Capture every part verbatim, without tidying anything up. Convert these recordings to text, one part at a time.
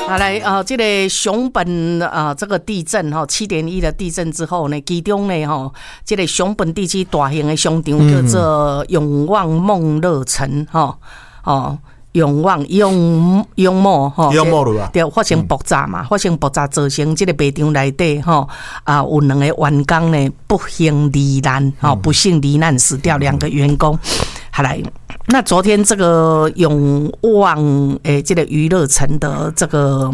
啊，来啊、呃，这个熊本啊、呃，这个地震哈，七点一的地震之后呢，其中呢哈，这个熊本地区大型的商场叫做永旺梦乐城哈，哦。永旺永永茂吼，对，发生爆炸嘛，发生爆炸造成这个卖场内底吼啊，有两个员工呢不幸罹难，吼不幸罹难死掉两个员工。好来，那昨天这个永旺诶，这个娱乐城的这个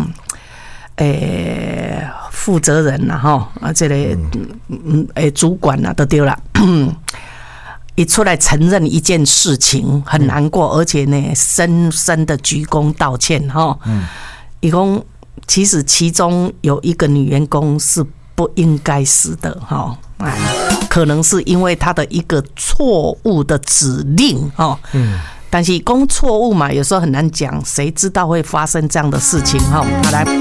诶负责人呐，哈啊，这个嗯诶主管呐都对了。一出来承认一件事情很难过，而且呢，深深的鞠躬道歉哈。嗯，一共其实其中有一个女员工是不应该死的哈，哎，可能是因为她的一个错误的指令哈。嗯，但是讲错误嘛，有时候很难讲，谁知道会发生这样的事情哈？好来。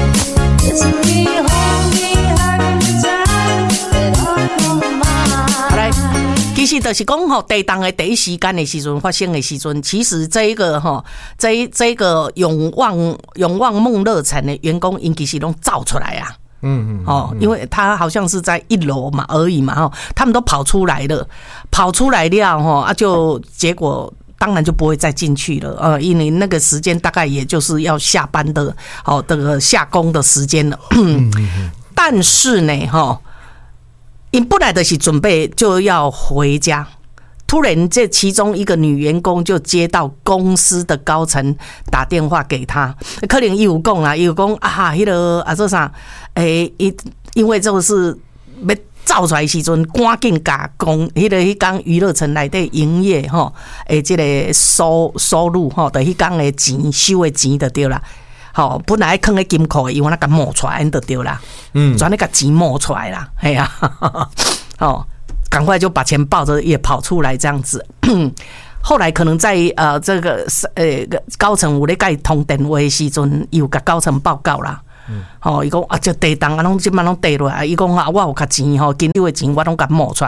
其实就是讲吼，地震的第一时间的时阵发生的时阵，其实这一个吼，这一这一个永旺永旺梦乐城的员工，因其实拢造出来啊。嗯嗯。哦，因为他好像是在一楼嘛而已嘛，哈，他们都跑出来了，跑出来了哈啊，就结果当然就不会再进去了，呃，因为那个时间大概也就是要下班的，哦，这个下工的时间了。但是呢，哈。因本来就是准备就要回家，突然这其中一个女员工就接到公司的高层打电话给她，可能伊有讲啦，伊有讲啊，迄个啊做啥？诶，因因为这个是要走出来时阵，赶紧甲公迄个迄间娱乐城内底营业吼，诶，这个收收入吼，就迄间的钱收的钱就对啦。好，本来放在金库的，因为那个冒出来就对啦，嗯，转那个钱冒出来啦，哎呀，哦，赶快就把钱抱着也跑出来这样子。后来可能在呃这个呃高层有咧甲伊通电话的时阵，有甲高层报告啦。嗯，吼，伊讲啊，这地震啊，拢即摆拢跌落来。伊讲啊，我有较钱吼，金流的钱我拢甲冒出